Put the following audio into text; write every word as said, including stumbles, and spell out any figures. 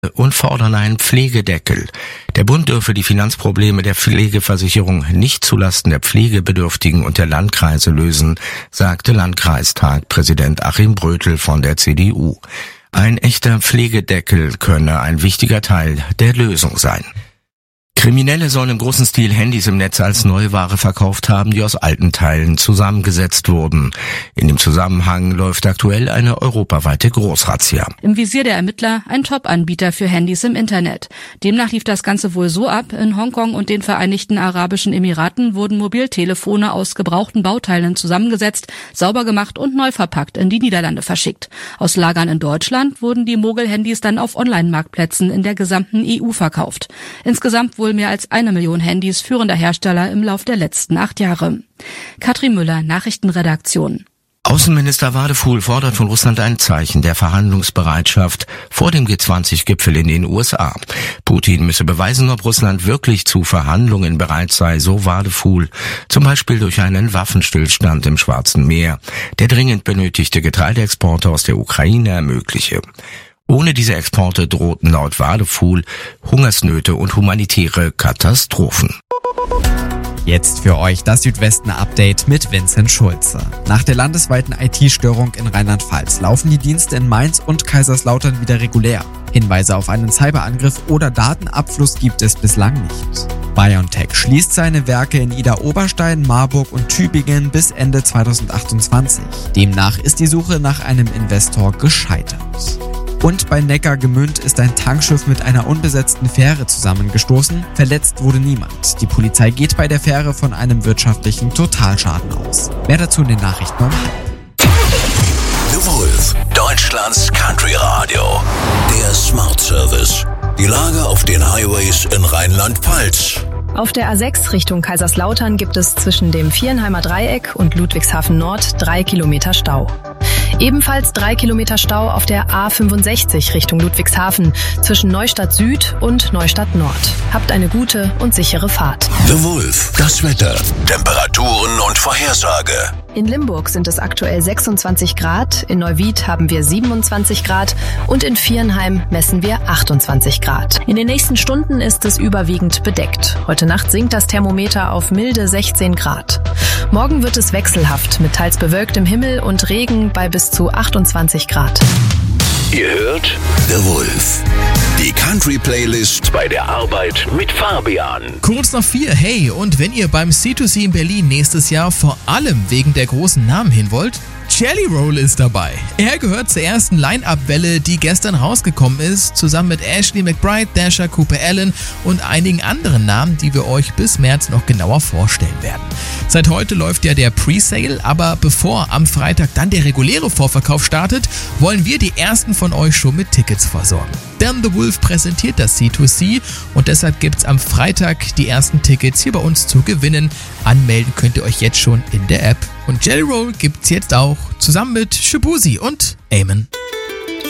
und fordern einen Pflegedeckel. Der Bund dürfe die Finanzprobleme der Pflegeversicherung nicht zulasten der Pflegebedürftigen und der Landkreise lösen, sagte Landkreistagpräsident Achim Brötel von der C D U. Ein echter Pflegedeckel könne ein wichtiger Teil der Lösung sein. Kriminelle sollen im großen Stil Handys im Netz als Neuware verkauft haben, die aus alten Teilen zusammengesetzt wurden. In dem Zusammenhang läuft aktuell eine europaweite Großrazzia. Im Visier der Ermittler ein Top-Anbieter für Handys im Internet. Demnach lief das Ganze wohl so ab: In Hongkong und den Vereinigten Arabischen Emiraten wurden Mobiltelefone aus gebrauchten Bauteilen zusammengesetzt, sauber gemacht und neu verpackt in die Niederlande verschickt. Aus Lagern in Deutschland wurden die Mogel-Handys dann auf Online-Marktplätzen in der gesamten E U verkauft. Insgesamt wohl mehr als eine Million Handys führender Hersteller im Lauf der letzten acht Jahre. Katrin Müller, Nachrichtenredaktion. Außenminister Wadefuhl fordert von Russland ein Zeichen der Verhandlungsbereitschaft vor dem G zwanzig Gipfel in den U S A. Putin müsse beweisen, ob Russland wirklich zu Verhandlungen bereit sei, so Wadefuhl, zum Beispiel durch einen Waffenstillstand im Schwarzen Meer, der dringend benötigte Getreideexporte aus der Ukraine ermögliche. Ohne diese Exporte drohten laut Wadefuhl Hungersnöte und humanitäre Katastrophen. Jetzt für euch das Südwesten-Update mit Vincent Schulze. Nach der landesweiten I T-Störung in Rheinland-Pfalz laufen die Dienste in Mainz und Kaiserslautern wieder regulär. Hinweise auf einen Cyberangriff oder Datenabfluss gibt es bislang nicht. BioNTech schließt seine Werke in Idar-Oberstein, Marburg und Tübingen bis Ende zweitausendachtundzwanzig. Demnach ist die Suche nach einem Investor gescheitert. Und bei Neckargemünd ist ein Tankschiff mit einer unbesetzten Fähre zusammengestoßen. Verletzt wurde niemand. Die Polizei geht bei der Fähre von einem wirtschaftlichen Totalschaden aus. Mehr dazu in den Nachrichten um halb. The Wolf, Deutschlands Country Radio. Der Smart Service. Die Lage auf den Highways in Rheinland-Pfalz. Auf der A sechs Richtung Kaiserslautern gibt es zwischen dem Vierenheimer Dreieck und Ludwigshafen Nord drei Kilometer Stau. Ebenfalls drei Kilometer Stau auf der A fünfundsechzig Richtung Ludwigshafen zwischen Neustadt Süd und Neustadt Nord. Habt eine gute und sichere Fahrt. The Wolf, das Wetter, Temperaturen und Vorhersage. In Limburg sind es aktuell sechsundzwanzig Grad, in Neuwied haben wir siebenundzwanzig Grad und in Vierenheim messen wir achtundzwanzig Grad. In den nächsten Stunden ist es überwiegend bedeckt. Heute Nacht sinkt das Thermometer auf milde sechzehn Grad. Morgen wird es wechselhaft mit teils bewölktem Himmel und Regen bei bis zu achtundzwanzig Grad. Ihr hört The Wolf. Die Country-Playlist bei der Arbeit mit Fabian. Kurz nach vier, hey, und wenn ihr beim C zwei C in Berlin nächstes Jahr vor allem wegen der großen Namen hin wollt, Jelly Roll ist dabei. Er gehört zur ersten Line-Up-Welle, die gestern rausgekommen ist, zusammen mit Ashley McBryde, Dasha Cooper Allen und einigen anderen Namen, die wir euch bis März noch genauer vorstellen werden. Seit heute läuft ja der Pre-Sale, aber bevor am Freitag dann der reguläre Vorverkauf startet, wollen wir die ersten von euch schon mit Tickets versorgen. Denn The Wolf präsentiert das C zwei C und deshalb gibt's am Freitag die ersten Tickets hier bei uns zu gewinnen. Anmelden könnt ihr euch jetzt schon in der App. Und Jelly Roll gibt's jetzt auch zusammen mit Shabuzi und Eamon.